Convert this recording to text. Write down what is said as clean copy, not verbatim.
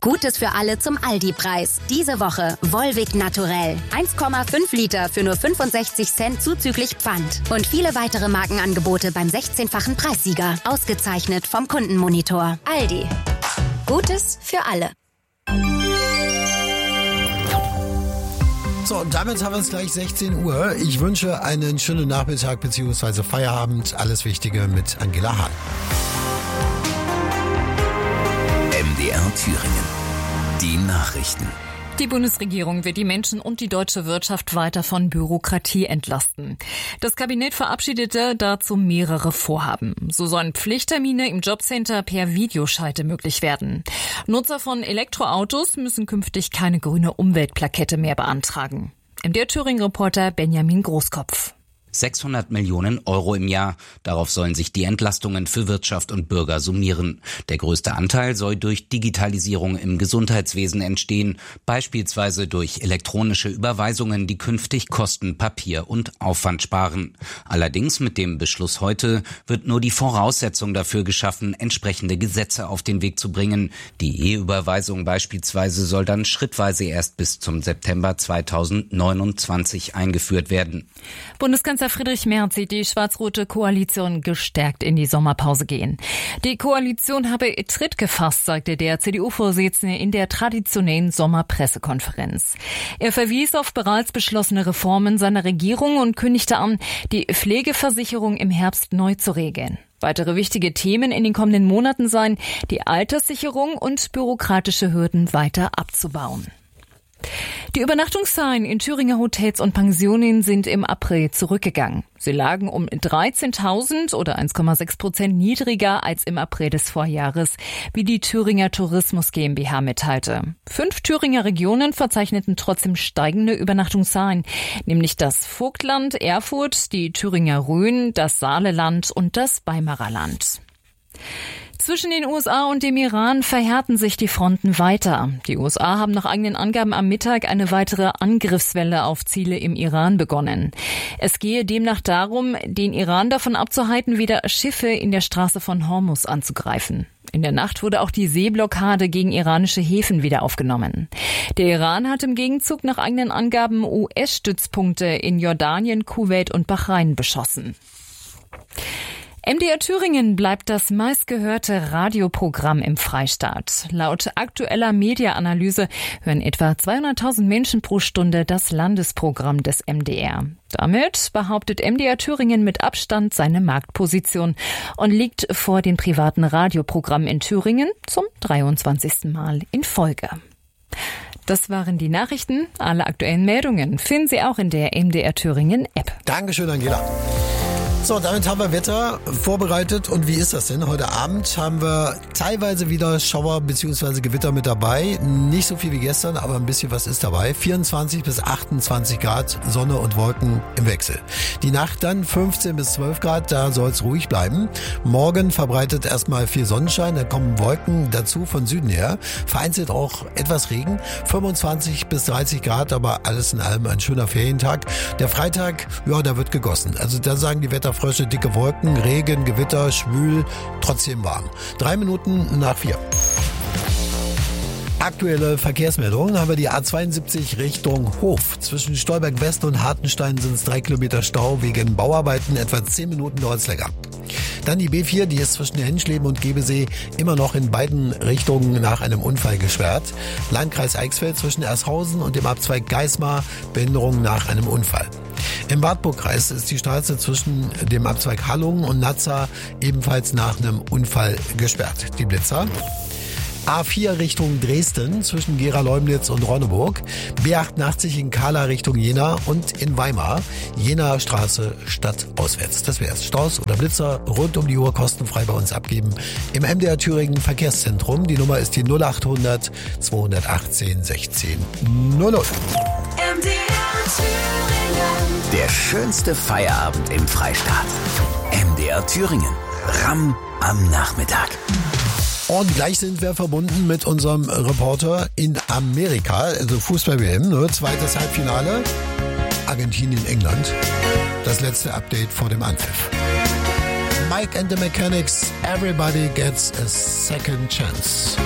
Gutes für alle zum Aldi-Preis. Diese Woche Volvic Naturell. 1,5 Liter für nur 65 Cent zuzüglich Pfand. Und viele weitere Markenangebote beim 16-fachen Preissieger. Ausgezeichnet vom Kundenmonitor. Aldi. Gutes für alle. So, und damit haben wir es gleich 16 Uhr. Ich wünsche einen schönen Nachmittag bzw. Feierabend. Alles Wichtige mit Angela Hahn. MDR Thüringen. Die Nachrichten. Die Bundesregierung wird die Menschen und die deutsche Wirtschaft weiter von Bürokratie entlasten. Das Kabinett verabschiedete dazu mehrere Vorhaben. So sollen Pflichttermine im Jobcenter per Videoschalte möglich werden. Nutzer von Elektroautos müssen künftig keine grüne Umweltplakette mehr beantragen. MDR Thüringen-Reporter Benjamin Großkopf. 600 Millionen Euro im Jahr. Darauf sollen sich die Entlastungen für Wirtschaft und Bürger summieren. Der größte Anteil soll durch Digitalisierung im Gesundheitswesen entstehen, beispielsweise durch elektronische Überweisungen, die künftig Kosten, Papier und Aufwand sparen. Allerdings mit dem Beschluss heute wird nur die Voraussetzung dafür geschaffen, entsprechende Gesetze auf den Weg zu bringen. Die E-Überweisung beispielsweise soll dann schrittweise erst bis zum September 2029 eingeführt werden. Bundeskanzler Friedrich Merz sieht die schwarz-rote Koalition gestärkt in die Sommerpause gehen. Die Koalition habe Tritt gefasst, sagte der CDU-Vorsitzende in der traditionellen Sommerpressekonferenz. Er verwies auf bereits beschlossene Reformen seiner Regierung und kündigte an, die Pflegeversicherung im Herbst neu zu regeln. Weitere wichtige Themen in den kommenden Monaten seien, die Alterssicherung und bürokratische Hürden weiter abzubauen. Die Übernachtungszahlen in Thüringer Hotels und Pensionen sind im April zurückgegangen. Sie lagen um 13.000 oder 1,6% niedriger als im April des Vorjahres, wie die Thüringer Tourismus GmbH mitteilte. 5 Thüringer Regionen verzeichneten trotzdem steigende Übernachtungszahlen, nämlich das Vogtland, Erfurt, die Thüringer Rhön, das Saaleland und das Weimarer Land. Zwischen den USA und dem Iran verhärten sich die Fronten weiter. Die USA haben nach eigenen Angaben am Mittag eine weitere Angriffswelle auf Ziele im Iran begonnen. Es gehe demnach darum, den Iran davon abzuhalten, wieder Schiffe in der Straße von Hormuz anzugreifen. In der Nacht wurde auch die Seeblockade gegen iranische Häfen wieder aufgenommen. Der Iran hat im Gegenzug nach eigenen Angaben US-Stützpunkte in Jordanien, Kuwait und Bahrain beschossen. MDR Thüringen bleibt das meistgehörte Radioprogramm im Freistaat. Laut aktueller Mediaanalyse hören etwa 200.000 Menschen pro Stunde das Landesprogramm des MDR. Damit behauptet MDR Thüringen mit Abstand seine Marktposition und liegt vor den privaten Radioprogrammen in Thüringen zum 23. Mal in Folge. Das waren die Nachrichten. Alle aktuellen Meldungen finden Sie auch in der MDR Thüringen App. Dankeschön, Angela. So, damit haben wir Wetter vorbereitet. Und wie ist das denn? Heute Abend haben wir teilweise wieder Schauer bzw. Gewitter mit dabei. Nicht so viel wie gestern, aber ein bisschen was ist dabei. 24 bis 28 Grad, Sonne und Wolken im Wechsel. Die Nacht dann 15 bis 12 Grad, da soll es ruhig bleiben. Morgen verbreitet erstmal viel Sonnenschein, dann kommen Wolken dazu von Süden her. Vereinzelt auch etwas Regen. 25 bis 30 Grad, aber alles in allem ein schöner Ferientag. Der Freitag, ja, da wird gegossen. Also da sagen die Wetterfrösche, dicke Wolken, Regen, Gewitter, schwül, trotzdem warm. 3 Minuten nach 4. Aktuelle Verkehrsmeldungen haben wir die A72 Richtung Hof. Zwischen Stolberg West und Hartenstein sind es 3 Kilometer Stau wegen Bauarbeiten. Etwa 10 Minuten dauert es länger. Dann die B4, die ist zwischen Henschleben und Gebesee immer noch in beiden Richtungen nach einem Unfall gesperrt. Landkreis Eichsfeld zwischen Ershausen und dem Abzweig Geismar, Behinderung nach einem Unfall. Im Wartburgkreis ist die Straße zwischen dem Abzweig Hallungen und Nazza ebenfalls nach einem Unfall gesperrt. Die Blitzer. A4 Richtung Dresden zwischen Gera-Leumnitz und Ronneburg, B88 in Kahla Richtung Jena und in Weimar, Jena Straße stadtauswärts. Das wär's. Staus oder Blitzer rund um die Uhr kostenfrei bei uns abgeben im MDR Thüringen Verkehrszentrum. Die Nummer ist die 0800 218 16 00. MDR Thüringen. Der schönste Feierabend im Freistaat. MDR Thüringen. Ramm am Nachmittag. Und gleich sind wir verbunden mit unserem Reporter in Amerika, also Fußball-WM, ne? Zweites Halbfinale, Argentinien, England. Das letzte Update vor dem Anpfiff. Mike and the Mechanics, everybody gets a second chance.